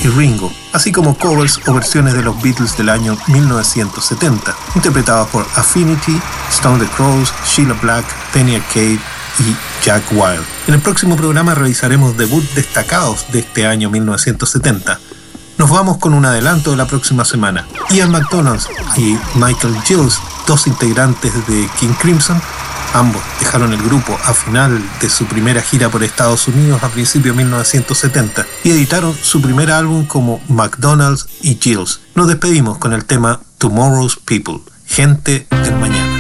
y Ringo, así como covers o versiones de los Beatles del año 1970, interpretadas por Affinity, Stone the Crows, Sheila Black, Penny Arcade y Jack Wild. En el próximo programa revisaremos debuts destacados de este año 1970. Nos vamos con un adelanto de la próxima semana. Ian McDonald y Michael Giles, dos integrantes de King Crimson, ambos dejaron el grupo a final de su primera gira por Estados Unidos a principios de 1970 y editaron su primer álbum como McDonald y Giles. Nos despedimos con el tema Tomorrow's People, gente del mañana.